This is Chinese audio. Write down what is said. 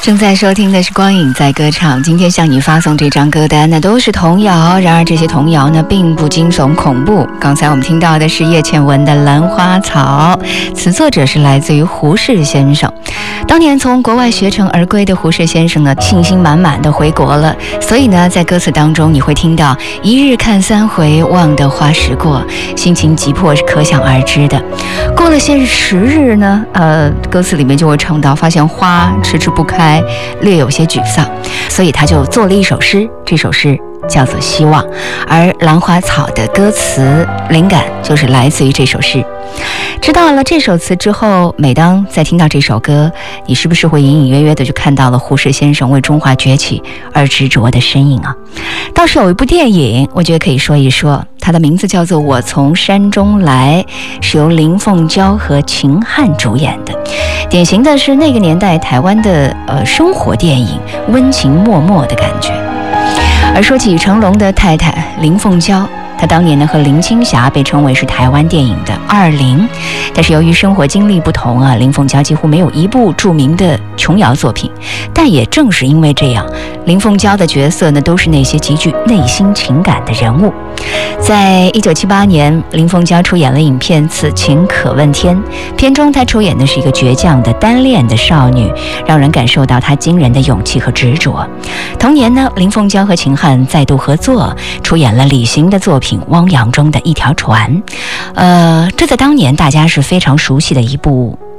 正在收听的是光影在歌唱，今天向你发送这张歌单呢都是童谣，然而这些童谣呢并不惊悚恐怖。刚才我们听到的是叶倩文的《兰花草》，词作者是来自于胡适先生。当年从国外学成而归的胡适先生呢，信心满满的回国了，所以呢在歌词当中你会听到一日看三回，望得花时过，心情急迫是可想而知的。过了些10日呢，歌词里面就会唱到发现花迟迟不开，略有些沮丧，所以他就做了一首诗，这首诗叫做《希望》，而兰花草的歌词灵感就是来自于这首诗。知道了这首词之后，每当再听到这首歌，你是不是会隐隐约约的就看到了胡适先生为中华崛起而执着的身影啊？倒是有一部电影我觉得可以说一说，它的名字叫做《我从山中来》，是由林凤娇和秦汉主演的，典型的是那个年代台湾的生活电影，温情脉脉的感觉。而说起成龙的太太林凤娇，她当年呢和林青霞被称为是台湾电影的20，但是由于生活经历不同啊，林凤娇几乎没有一部著名的琼瑶作品。但也正是因为这样，林凤娇的角色呢都是那些极具内心情感的人物。在1978年，林凤娇出演了影片《此情可问天》，片中她出演的是一个倔强的单恋的少女，让人感受到她惊人的勇气和执着。同年呢，林凤娇和秦汉再度合作，出演了李行的作品《汪洋中的一条船》。这在当年大家是非常熟悉的一部